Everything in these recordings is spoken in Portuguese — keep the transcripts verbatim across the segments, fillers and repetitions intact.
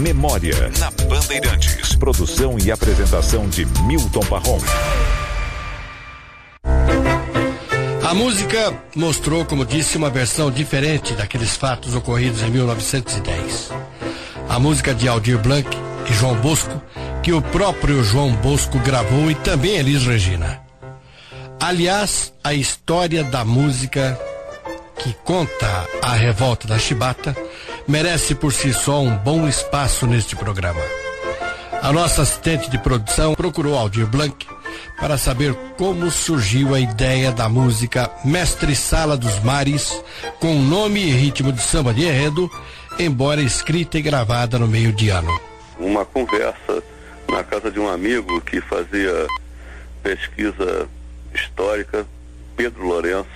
Memória, na Bandeirantes. Produção e apresentação de Milton Parron. A música mostrou, como disse, uma versão diferente daqueles fatos ocorridos em mil novecentos e dez. A música de Aldir Blanc e João Bosco, que o próprio João Bosco gravou, e também Elis Regina. Aliás, a história da música que conta a revolta da chibata merece por si só um bom espaço neste programa. A nossa assistente de produção procurou Aldir Blanc para saber como surgiu a ideia da música Mestre Sala dos Mares, com nome e ritmo de samba de enredo, embora escrita e gravada no meio de ano. Uma conversa na casa de um amigo que fazia pesquisa histórica, Pedro Lourenço,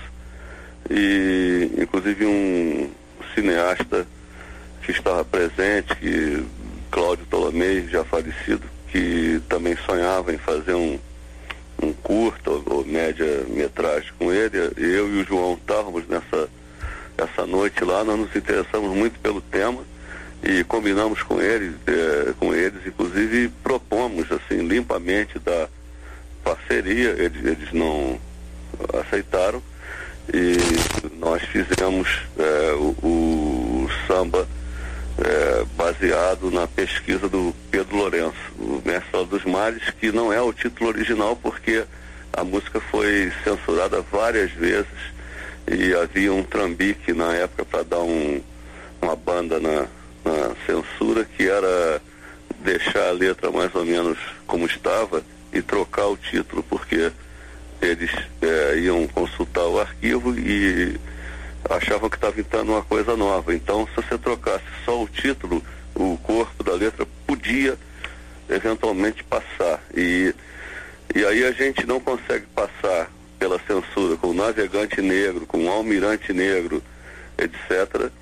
e inclusive um cineasta que estava presente, que Cláudio Ptolomei, já falecido, que também sonhava em fazer um, um curta ou, ou média metragem com ele. Eu e o João estávamos nessa essa noite lá, nós nos interessamos muito pelo tema e combinamos com eles, é, com eles, inclusive propomos assim limpamente da parceria. Eles, eles não aceitaram e nós fizemos é, o, o samba é, baseado na pesquisa do Pedro Lourenço, o Mestre dos Mares, que não é o título original porque a música foi censurada várias vezes e havia um trambique na época para dar um, uma banda na, na censura, que era deixar a letra mais ou menos como estava e trocar o título, porque eles é, iam consultar o arquivo e achavam que estava entrando uma coisa nova. Então, se você trocasse só o título, o corpo da letra podia eventualmente passar. E, e aí a gente não consegue passar pela censura com o Navegante Negro, com o Almirante Negro, etcétera.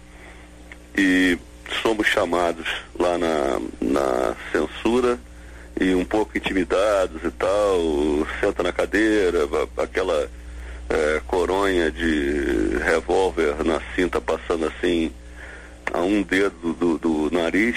E somos chamados lá na, na censura e um pouco intimidados e tal, senta na cadeira, aquela é, coronha de revólver na cinta passando assim a um dedo do, do nariz,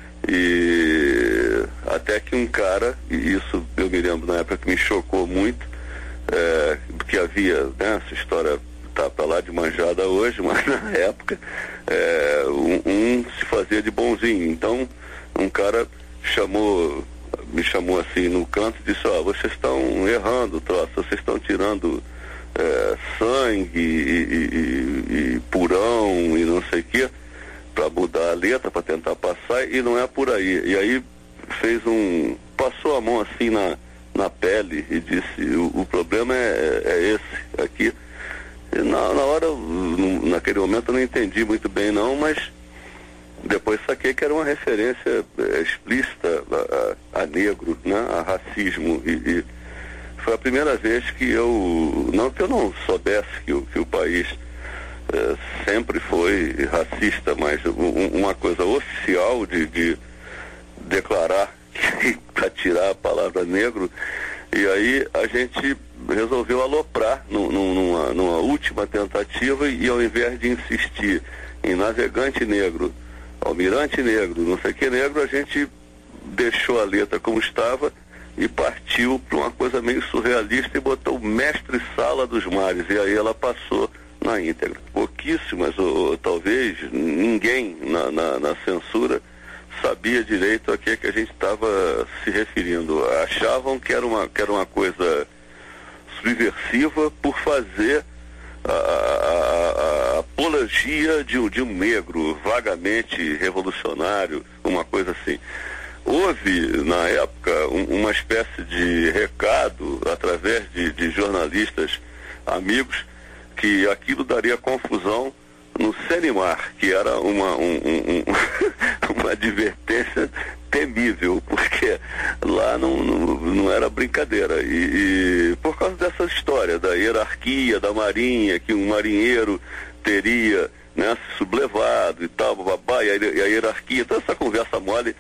e até que um cara, e isso eu me lembro na época que me chocou muito, é, que havia, né, essa história tá pra lá de manjada hoje, mas na época é, um, um se fazia de bonzinho. Então um cara chamou me chamou assim no canto e disse: ó, oh, vocês estão errando o troço, vocês estão tirando é, sangue e, e, e purão e não sei o que para mudar a letra, para tentar passar, e não é por aí. E aí fez um, passou a mão assim na, na pele e disse: o, o problema é, é esse aqui. E na, na hora, no, naquele momento eu não entendi muito bem não, mas depois saquei que era uma referência é, explícita a, a, a negro, né, a racismo, e, e foi a primeira vez que eu, não que eu não soubesse que o, que o país é, sempre foi racista, mas um, uma coisa oficial de, de declarar para tirar a palavra negro. E aí a gente resolveu aloprar no, no, numa, numa última tentativa, e ao invés de insistir em Navegante Negro, Almirante Negro, não sei o que negro, a gente deixou a letra como estava e partiu para uma coisa meio surrealista e botou Mestre Sala dos Mares, e aí ela passou na íntegra. Pouquíssimas, ou, ou talvez ninguém na, na, na censura sabia direito a que, que a gente estava se referindo. Achavam que era uma, que era uma coisa subversiva por fazer a, a, a apologia de, de um negro vagamente revolucionário, uma coisa assim. Houve, na época, um, uma espécie de recado através de, de jornalistas amigos que aquilo daria confusão no Senimar, que era uma, um, um, uma advertência temível, porque lá não, não, não era brincadeira. E, e por causa dessa história da hierarquia da marinha, que um marinheiro teria, né, se sublevado e tal, babá, e a, e a hierarquia, toda essa conversa mole,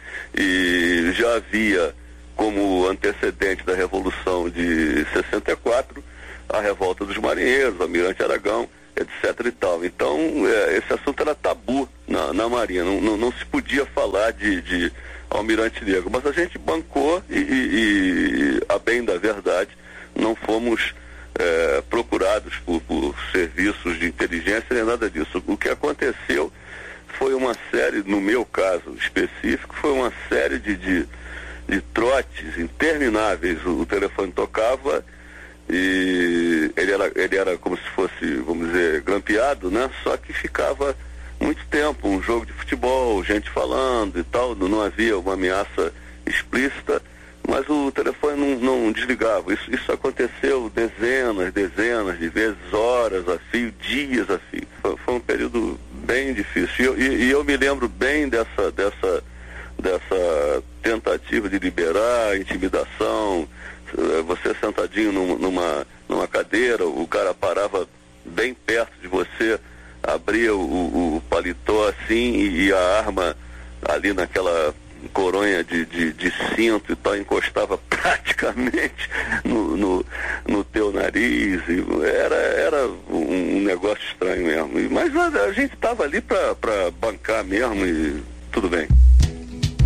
e já havia como antecedente da Revolução de sessenta e quatro a revolta dos marinheiros, Almirante Aragão, etc e tal. Então, é, esse assunto era tabu na, na Marinha, não, não, não se podia falar de, de Almirante Negro, mas a gente bancou e, e, e a bem da verdade, não fomos é, procurados por, por serviços de inteligência nem nada disso. O que aconteceu foi uma série, no meu caso específico, foi uma série de, de, de trotes intermináveis. O, o telefone tocava e ele era, ele era como se fosse, vamos dizer, grampeado, né? Só que ficava muito tempo, um jogo de futebol, gente falando e tal, não havia uma ameaça explícita, mas o telefone não, não desligava. Isso, isso aconteceu dezenas, dezenas de vezes, horas a fio, dias a fio. Foi, foi um período bem difícil. E, e, e eu me lembro bem dessa, dessa, dessa tentativa de liberar, intimidação. Você sentadinho numa, numa, numa cadeira, o cara parava bem perto de você, abria o, o, o paletó assim e, e a arma ali naquela coronha de, de, de cinto e tal, encostava praticamente no, no, no teu nariz. E era, era um, um negócio estranho mesmo. E, mas a, a gente estava ali para bancar mesmo e tudo bem.